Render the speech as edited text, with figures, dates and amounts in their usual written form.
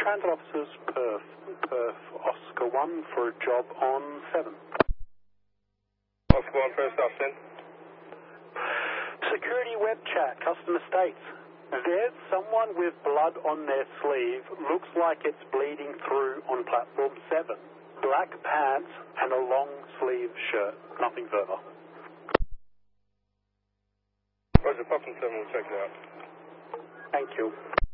Transit officers, Perth Oscar 1 for a job on 7. Oscar 1 first officer. Security web chat, customer states. There's someone with blood on their sleeve. Looks like it's bleeding through on platform 7. Black pants and a long sleeve shirt. Nothing further. Roger, platform 7, we'll check it out. Thank you.